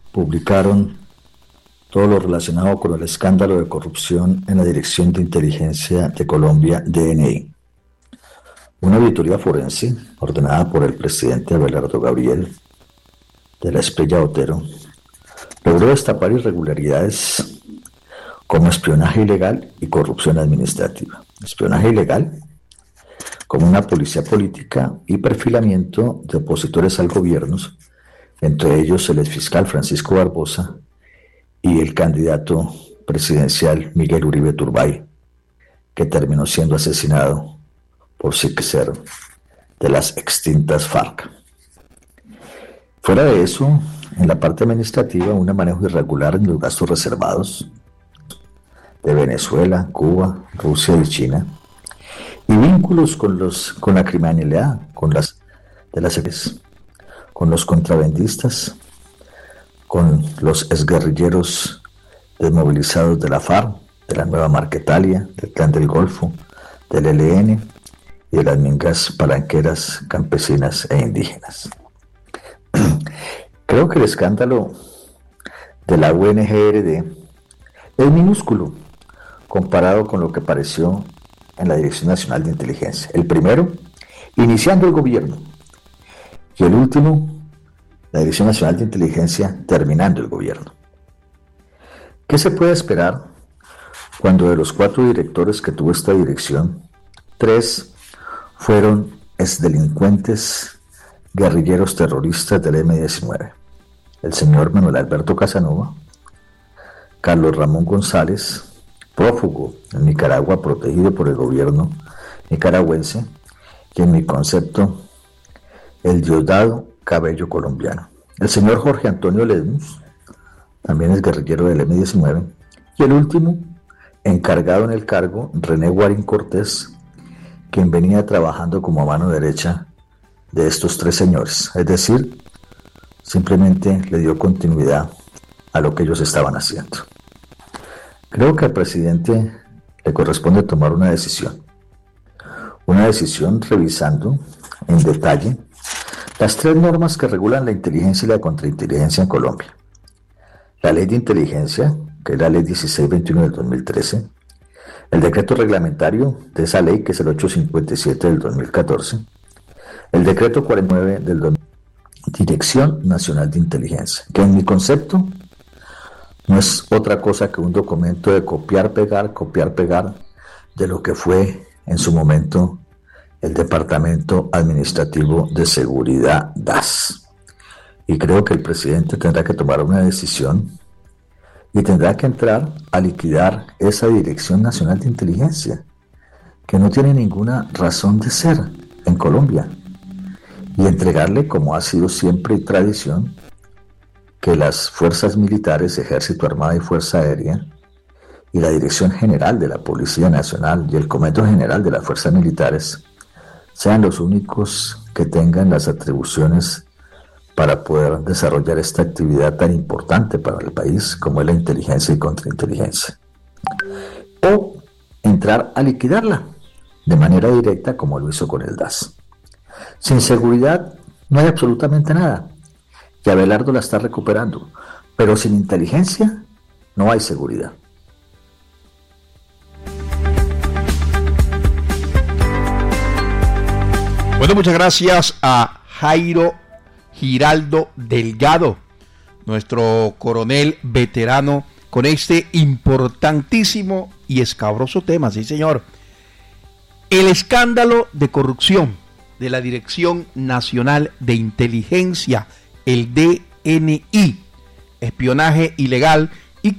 publicaron todo lo relacionado con el escándalo de corrupción en la Dirección de Inteligencia de Colombia, DNI. Una auditoría forense ordenada por el presidente Abelardo Gabriel de la Espriella Otero logró destapar irregularidades como espionaje ilegal y corrupción administrativa. Espionaje ilegal como una policía política y perfilamiento de opositores al gobierno, entre ellos el exfiscal Francisco Barbosa y el candidato presidencial Miguel Uribe Turbay, que terminó siendo asesinado por ser de las extintas FARC. Fuera de eso, en la parte administrativa, un manejo irregular en los gastos reservados de Venezuela, Cuba, Rusia y China, y vínculos con la criminalidad, con los contrabandistas, con los exguerrilleros desmovilizados de la FARC, de la Nueva Marquetalia, del Clan del Golfo, del ELN y de las mingas palanqueras campesinas e indígenas. Creo que el escándalo de la UNGRD es minúsculo comparado con lo que apareció en la Dirección Nacional de Inteligencia. El primero, iniciando el gobierno, y el último, la Dirección Nacional de Inteligencia terminando el gobierno. ¿Qué se puede esperar cuando de los 4 directores que tuvo esta dirección, 3 fueron exdelincuentes guerrilleros terroristas del M-19? El señor Manuel Alberto Casanova, Carlos Ramón González, prófugo en Nicaragua, protegido por el gobierno nicaragüense, y en mi concepto, el Diosdado Cabello colombiano. El señor Jorge Antonio Ledmus, también es guerrillero del M-19, y el último, encargado en el cargo, René Guarín Cortés, quien venía trabajando como mano derecha de estos 3 señores, es decir, simplemente le dio continuidad a lo que ellos estaban haciendo. Creo que al presidente le corresponde tomar una decisión revisando en detalle las 3 normas que regulan la inteligencia y la contrainteligencia en Colombia. La ley de inteligencia, que es la ley 1621 del 2013, el decreto reglamentario de esa ley, que es el 857 del 2014, el decreto 49 del 2000, Dirección Nacional de Inteligencia, que en mi concepto no es otra cosa que un documento de copiar, pegar de lo que fue en su momento el Departamento Administrativo de Seguridad DAS. Y creo que el presidente tendrá que tomar una decisión y tendrá que entrar a liquidar esa Dirección Nacional de Inteligencia, que no tiene ninguna razón de ser en Colombia, y entregarle, como ha sido siempre y tradición, que las fuerzas militares, Ejército, Armada y Fuerza Aérea, y la Dirección General de la Policía Nacional y el Comando General de las Fuerzas Militares sean los únicos que tengan las atribuciones para poder desarrollar esta actividad tan importante para el país como es la inteligencia y contrainteligencia, o entrar a liquidarla de manera directa como lo hizo con el DAS. Sin seguridad no hay absolutamente nada, y Abelardo la está recuperando, pero sin inteligencia no hay seguridad. Bueno, muchas gracias a Jairo Giraldo Delgado, nuestro coronel veterano, con este importantísimo y escabroso tema, sí señor. El escándalo de corrupción de la Dirección Nacional de Inteligencia, el DNI, espionaje ilegal